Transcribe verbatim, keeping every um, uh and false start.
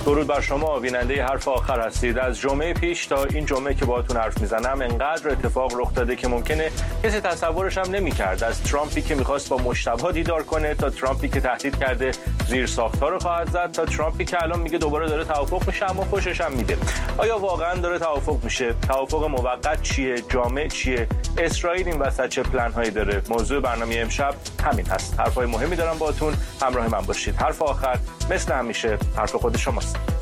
درود بر شما بیننده حرف آخر هستید. از جمعه پیش تا این جمعه که باهاتون حرف میزنم انقدر اتفاق رخ داده که ممکنه کسی تصورش هم نمی‌کرد. از ترامپی که می‌خواست با مجتبی دیدار کنه تا ترامپی که تهدید کرده زیر ساخت‌ها رو خواهد زد تا ترامپی که الان میگه دوباره داره توافق میشه اما خوشش هم میده. آیا واقعا داره توافق میشه؟ توافق موقت چیه؟ جامع چیه؟ اسرائیل این وسط چه پلن‌هایی داره؟ موضوع برنامه امشب همین هست. حرفای مهمی دارم باهاتون، همراه من باشید. حرف آخر مثل همیشه حرف خود شماست.